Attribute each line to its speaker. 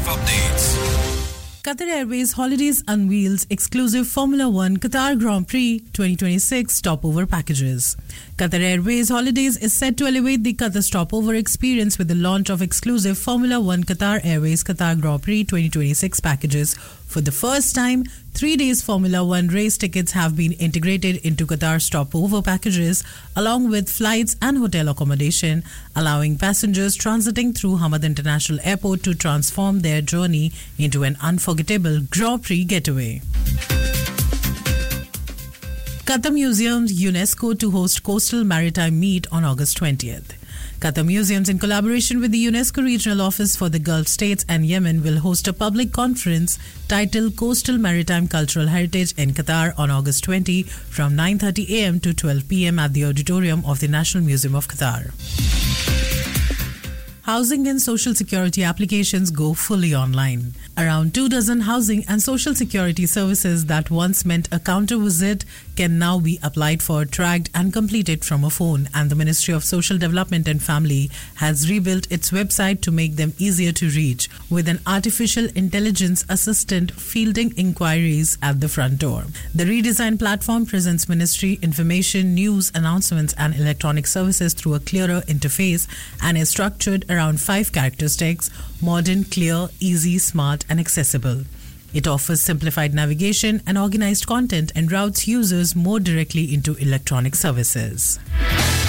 Speaker 1: exclusive updates.
Speaker 2: Qatar Airways Holidays unveils exclusive Formula One Qatar Grand Prix 2026 stopover packages. Qatar Airways Holidays is set to elevate the Qatar stopover experience with the launch of exclusive Formula One Qatar Airways Qatar Grand Prix 2026 packages. For the first time, 3 days Formula One race tickets have been integrated into Qatar stopover packages, along with flights and hotel accommodation, allowing passengers transiting through Hamad International Airport to transform their journey into an unforgettable Grand Prix getaway. Qatar Museums UNESCO to host Coastal Maritime Meet on August 20th. Qatar Museums, in collaboration with the UNESCO Regional Office for the Gulf States and Yemen, will host a public conference titled Coastal Maritime Cultural Heritage in Qatar on August 20 from 9:30 a.m. to 12 p.m. at the auditorium of the National Museum of Qatar. Housing and social security applications go fully online. Around 24 housing and social security services that once meant a counter visit can now be applied for, tracked and completed from a phone, and the Ministry of Social Development and Family has rebuilt its website to make them easier to reach, with an artificial intelligence assistant fielding inquiries at the front door. The redesigned platform presents ministry information, news, announcements and electronic services through a clearer interface and is structured around 5 characteristics: modern, clear, easy, smart and accessible. It offers simplified navigation and organized content and routes users more directly into electronic services.